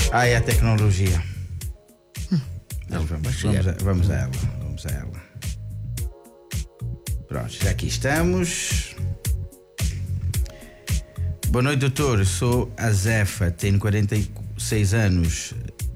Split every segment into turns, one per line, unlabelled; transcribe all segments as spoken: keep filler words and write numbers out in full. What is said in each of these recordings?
Ah, é a tecnologia. Hum. Não, vamos, vamos, a, vamos a ela. Vamos a ela. Pronto, já aqui estamos. Boa noite, doutor. Sou a Zefa, tenho quarenta e seis anos.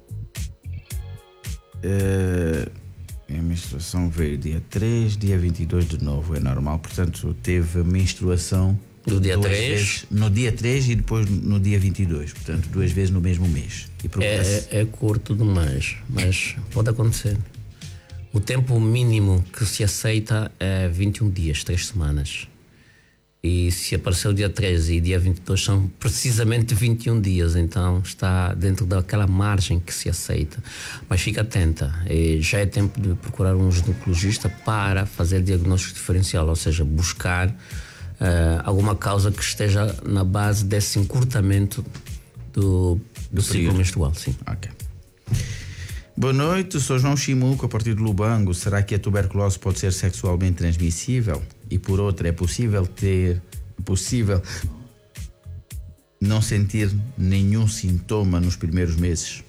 Uh, a menstruação veio dia três, dia vinte e dois de novo, é normal. Portanto, teve a menstruação
no dia três?
Vezes, no dia três e depois no dia vinte e dois. Portanto, duas vezes no mesmo mês. E
é, é curto demais, mas pode acontecer. O tempo mínimo que se aceita é vinte e um dias, três semanas. E se apareceu dia treze e dia vinte e dois são precisamente vinte e um dias, então está dentro daquela margem que se aceita. Mas fica atenta, e já é tempo de procurar um ginecologista para fazer diagnóstico diferencial, ou seja, buscar uh, alguma causa que esteja na base desse encurtamento do, do ciclo menstrual. Sim.
Ok. Boa noite, sou João Chimuco, a partir de Lubango. Será que a tuberculose pode ser sexualmente transmissível? E por outra, é possível ter, é possível não sentir nenhum sintoma nos primeiros meses?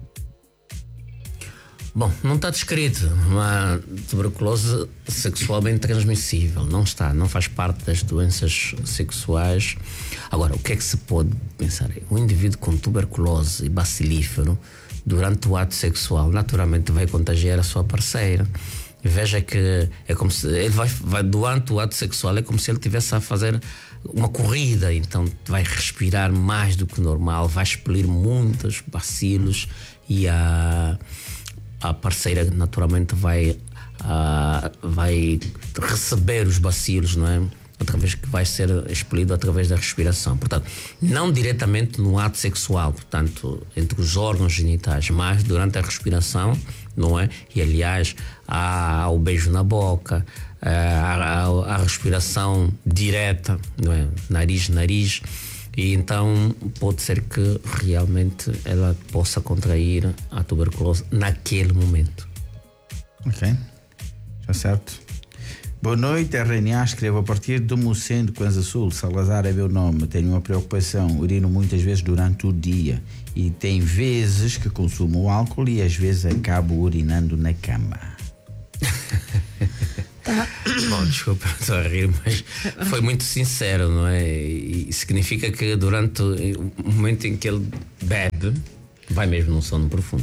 Bom, não está descrito uma tuberculose sexualmente transmissível, não está, não faz parte das doenças sexuais. Agora, o que é que se pode pensar? Um indivíduo com tuberculose e bacilífero durante o ato sexual naturalmente vai contagiar a sua parceira. Veja que é como se ele vai, vai durante o ato sexual é como se ele estivesse a fazer uma corrida, então vai respirar mais do que normal, vai expelir muitos bacilos e a, a parceira naturalmente vai, a, vai receber os bacilos, não é? Através que vai ser expelido através da respiração. Portanto, não diretamente no ato sexual, portanto, entre os órgãos genitais, mas durante a respiração, não é? E aliás, há, há o beijo na boca, há, há a respiração direta, não é? Nariz, nariz, e então pode ser que realmente ela possa contrair a tuberculose naquele momento.
Ok, está certo. Boa noite, R N A, escrevo a partir de Mocendo, Coanza Sul. Salazar é meu nome. Tenho uma preocupação, urino muitas vezes durante o dia e tem vezes que consumo álcool e às vezes acabo urinando na cama.
Bom, desculpa, estou a rir, mas foi muito sincero, não é? E significa que durante o momento em que ele bebe, vai mesmo num sono profundo.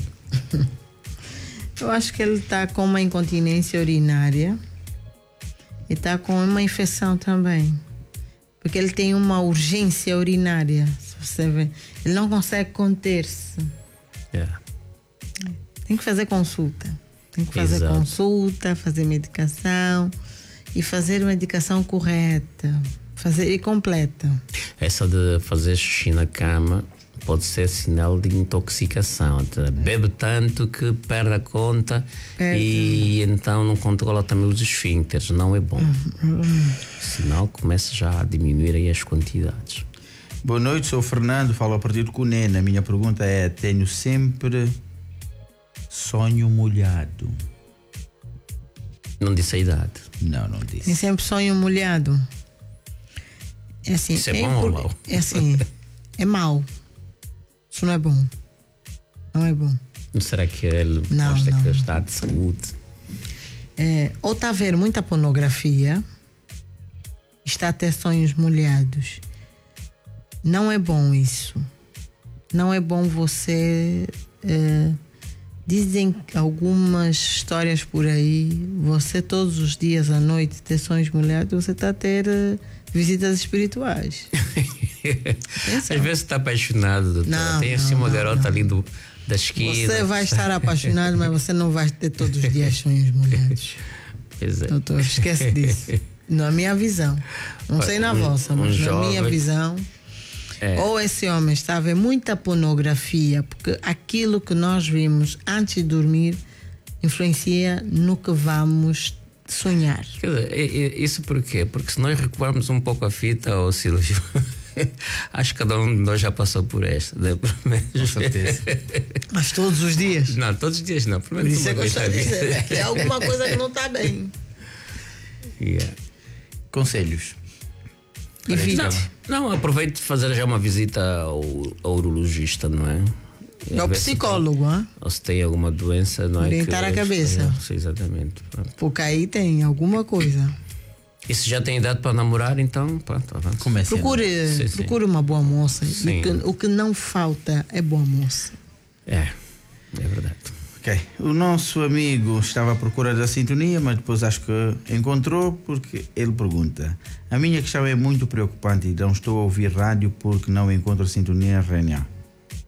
Eu acho que ele está com uma incontinência urinária e está com uma infecção também, porque ele tem uma urgência urinária, se você vê. Ele não consegue conter-se.
Yeah.
Tem que fazer consulta. Tem que fazer
Exato.
consulta, fazer medicação e fazer uma medicação correta, fazer e completa.
Essa de fazer xixi na cama pode ser sinal de intoxicação. Bebe tanto que perde a conta perde. E então não controla também os esfíncteres. Não é bom.
Uhum.
Sinal começa já a diminuir aí as quantidades.
Boa noite, sou o Fernando, falo a partir de Cunena. A minha pergunta é: tenho sempre sonho molhado?
Não disse a idade.
Não, não disse.
Tem sempre sonho molhado. É assim.
Isso é,
é
bom
impor...
ou mau?
É assim. É mau. Isso não é bom. Não é bom.
Será que ele
não,
mostra
não.
que está de saúde?
É, ou está a ver muita pornografia, está a ter sonhos molhados. Não é bom isso. Não é bom você... É, dizem algumas histórias por aí, você todos os dias à noite ter sonhos molhados, você está a ter uh, visitas espirituais.
Às vezes está apaixonado.
Não,
tem assim
não,
uma
não,
garota
não.
ali do, da esquina.
Você vai estar apaixonado, mas você não vai ter todos os dias sonhos molhados.
Pois é.
Doutor, esquece disso. Na minha visão. Não sei na
um,
vossa,
um
mas
jovem,
na minha visão. É. Ou esse homem está a ver muita pornografia, porque aquilo que nós vimos antes de dormir influencia no que vamos sonhar.
Quer dizer, isso por quê? Porque se nós recuarmos um pouco a fita, ou Silvio, acho que cada um de nós já passou por esta, né?
Com certeza.
Mas todos os dias?
Não, todos os dias não. Por
Por isso é que eu estou a dizer, é alguma coisa que não está bem.
Yeah.
Conselhos.
Evite.
Não, não, aproveite de fazer já uma visita ao, ao urologista, não é?
É o psicólogo,
tem,
hein?
Ou se tem alguma doença, não
orientar
é?
Orientar a cabeça.
É, exatamente. Pronto.
Porque aí tem alguma coisa.
E se já tem idade para namorar, então pronto, avança.
Comece.
Procure,
Sim,
procure uma boa moça.
Sim.
O que, o que não falta é boa moça.
É, é verdade.
Ok. O nosso amigo estava à procura da sintonia, mas depois acho que encontrou, porque ele pergunta: a minha questão é muito preocupante e não estou a ouvir rádio porque não encontro sintonia R N A.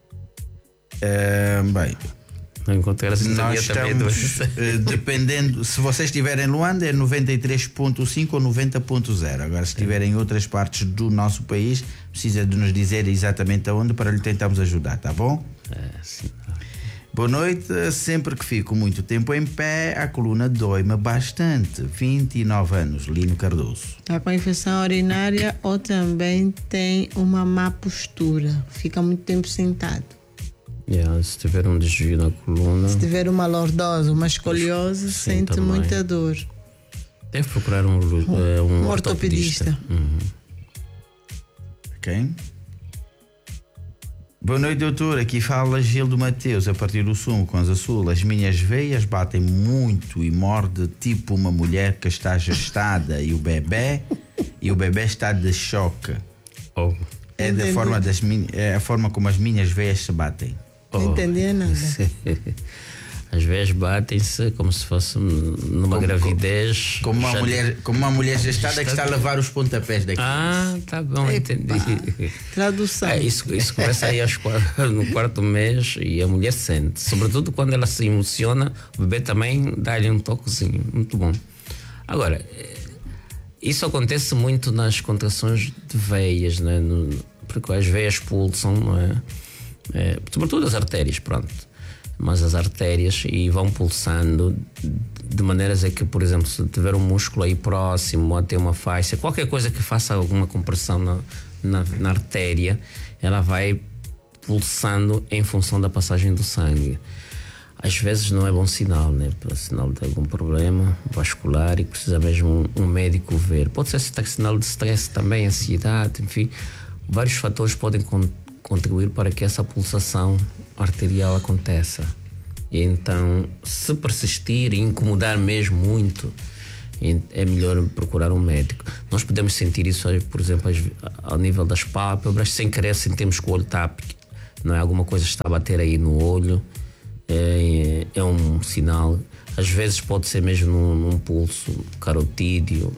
Uh, bem,
não encontrei a sintonia
nós estamos, uh, dependendo, se vocês estiverem em Luanda é noventa e três ponto cinco ou noventa ponto zero. Agora, se estiverem em outras partes do nosso país, precisa de nos dizer exatamente aonde para lhe tentarmos ajudar, tá bom?
É, sim.
Boa noite. Sempre que fico muito tempo em pé, a coluna dói-me bastante. vinte e nove anos, Lino Cardoso.
Está com infecção urinária ou também tem uma má postura. Fica muito tempo sentado.
Yeah, se tiver um desvio na coluna.
Se tiver uma lordose, uma escoliose,
sim,
sente
também.
muita dor.
Deve procurar um, um, um,
um ortopedista.
ortopedista. Uhum.
Ok. Boa noite, doutor. Aqui fala Gildo Mateus, a partir do Sul, com as Azul. As minhas veias batem muito e morde tipo uma mulher que está gestada e o bebê e o bebê está de choque.
Oh.
É, da forma das, é a forma como as minhas veias se batem.
Não oh. entendi nada.
As veias batem-se como se fosse numa
como,
gravidez.
Como uma, mulher, como uma mulher gestada que está a lavar os pontapés daqui.
Ah, tá bom, Epa. entendi.
Tradução.
É, isso, isso começa aí aos, no quarto mês e a mulher sente. Sobretudo quando ela se emociona, o bebê também dá-lhe um toquezinho. Muito bom. Agora, isso acontece muito nas contrações de veias, né? No, porque as veias pulsam, não é? É, sobretudo as artérias, pronto. Mas as artérias e vão pulsando de maneiras a que, por exemplo, se tiver um músculo aí próximo ou até uma faixa, qualquer coisa que faça alguma compressão na, na, na artéria, ela vai pulsando em função da passagem do sangue. Às vezes não é bom sinal, né? É sinal de algum problema vascular e precisa mesmo um, um médico ver. Pode ser sinal de stress também, ansiedade, enfim, vários fatores podem con- contribuir para que essa pulsação arterial aconteça. E então, se persistir e incomodar mesmo muito, é melhor procurar um médico. Nós podemos sentir isso, por exemplo, ao nível das pálpebras, sem querer sentimos que o olho está, não é, alguma coisa está a bater aí no olho, é, é um sinal. Às vezes pode ser mesmo num, num pulso carotídeo.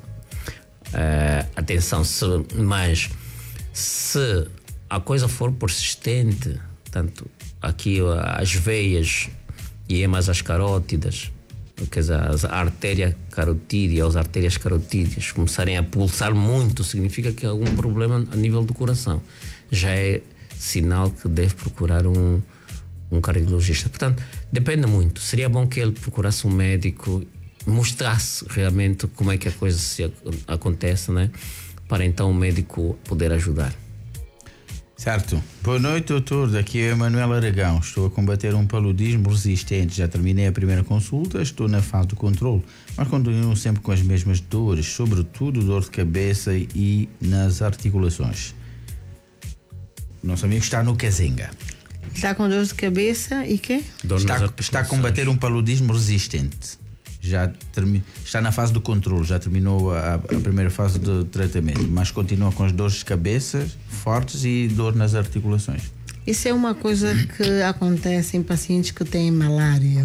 É, atenção, se, mas se a coisa for persistente, tanto aqui as veias e é mais as carótidas, quer dizer, a artéria carotídea, as artérias carotídeas começarem a pulsar muito, significa que há algum problema a nível do coração. Já é sinal que deve procurar um, um cardiologista. Portanto, depende muito. Seria bom que ele procurasse um médico, mostrasse realmente como é que a coisa se acontece, né? Para então o médico poder ajudar.
Certo. Boa noite, doutor. Daqui é Emanuel Aragão. Estou a combater um paludismo resistente. Já terminei a primeira consulta, estou na fase do controle, mas continuo sempre com as mesmas dores, sobretudo dor de cabeça e nas articulações. Nosso amigo está no Cazenga.
Está com dor de cabeça e quê?
Está, está a combater um paludismo resistente. Já termi, está na fase do controle, já terminou a, a primeira fase do tratamento, mas continua com as dores de cabeça fortes e dor nas articulações.
Isso é uma coisa que acontece em pacientes que têm malária.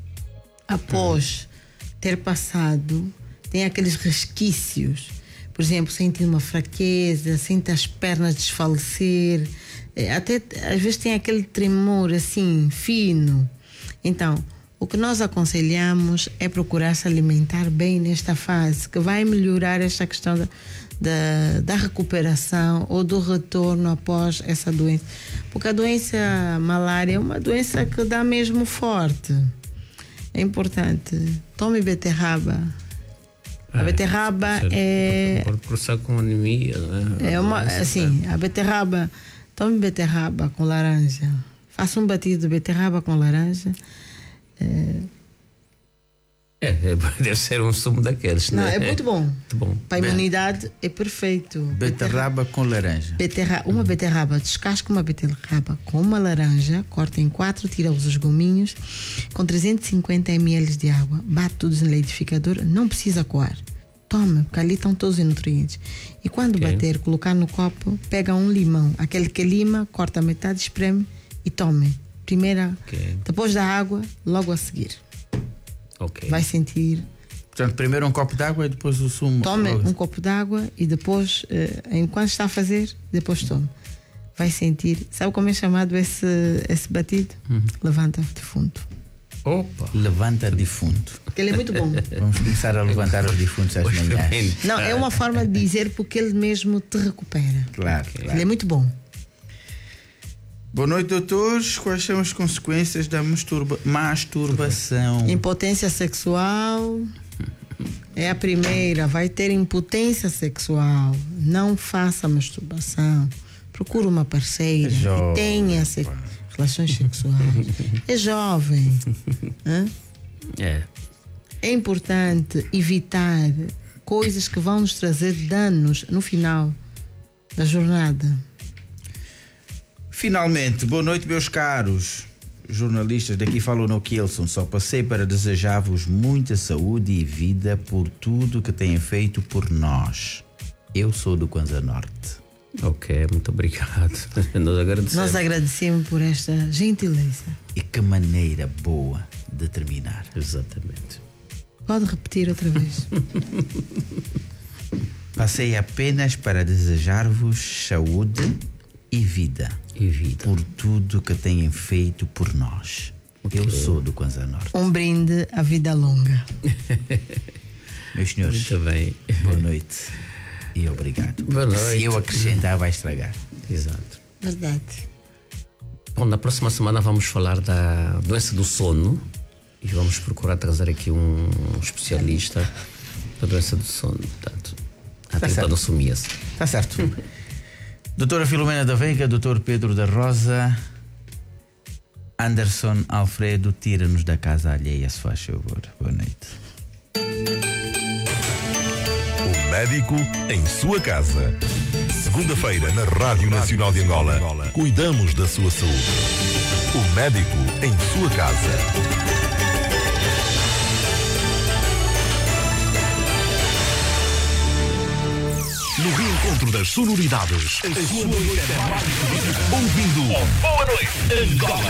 Após ter passado, tem aqueles resquícios. Por exemplo, sente uma fraqueza, sente as pernas desfalecer, até às vezes tem aquele tremor assim, fino. Então, o que nós aconselhamos é procurar se alimentar bem nesta fase, que vai melhorar esta questão da, da, da recuperação ou do retorno após essa doença. Porque a doença malária é uma doença que dá mesmo forte. É importante. Tome beterraba. A beterraba é...
Pode processar com anemia, né?
É uma, assim, a beterraba... Tome beterraba com laranja. Faça um batido de beterraba com laranja. É,
É, é, deve ser um sumo daqueles,
Não,
né?
é muito bom.
Muito bom.
Para a imunidade é perfeito.
Beterraba com laranja.
Beterra, uma beterraba, descasca uma beterraba com uma laranja, corta em quatro, tira os gominhos, com trezentos e cinquenta mililitros de água, bate tudo no liquidificador, não precisa coar. Toma, porque ali estão todos os nutrientes. E quando
Okay.
bater, colocar no copo, pega um limão, aquele que lima, corta a metade, espreme e tome. Primeira,
Okay.
depois da água, logo a seguir.
Ok.
Vai sentir.
Portanto, primeiro um copo de água e depois o sumo.
Tome
logo.
um copo de água e depois, eh, enquanto está a fazer, depois tome. Vai sentir. Sabe como é chamado esse, esse batido?
Uhum.
Levanta defunto.
Opa!
Levanta defunto.
Porque ele é muito bom.
Vamos começar a levantar os defuntos às manhãs.
Não, é uma forma de dizer porque ele mesmo te recupera.
Claro,
Ele
claro.
é muito bom.
Boa noite, doutores. Quais são as consequências da masturba- masturbação?
Impotência sexual é a primeira. Vai ter impotência sexual. Não faça masturbação. Procure uma parceira
É jovem,
que tenha se- relações sexuais. É jovem. Hã?
É.
É importante evitar coisas que vão nos trazer danos no final da jornada.
Finalmente, boa noite, meus caros jornalistas. Daqui fala o Noquilson. Só passei para desejar-vos muita saúde e vida por tudo que têm feito por nós. Eu sou do Kwanza Norte.
Ok, muito obrigado. Nós agradecemos.
Nós agradecemos por esta gentileza.
E que maneira boa de terminar.
Exatamente.
Pode repetir outra vez.
Passei apenas para desejar-vos saúde e vida.
E vida.
Por tudo que têm feito por nós.
Ok.
Eu sou do Kwanza Norte.
Um brinde à vida longa.
Meus senhores,
Muito bem.
boa noite e obrigado.
Boa noite.
Se eu acrescentar, vai estragar.
Exato.
Verdade.
Bom, na próxima semana vamos falar da doença do sono e vamos procurar trazer aqui um especialista da doença do sono. Portanto, até
certo.
para não sumir-se.
Está certo. Doutora Filomena da Veiga, doutor Pedro da Rosa, Anderson Alfredo, tira-nos da casa alheia, se faz favor. Boa noite.
O médico em sua casa. Segunda-feira na Rádio Nacional de Angola. Cuidamos da sua saúde. O médico em sua casa. No reencontro das sonoridades, a sua noite é mais bonita. Ouvindo Boa Noite Angola.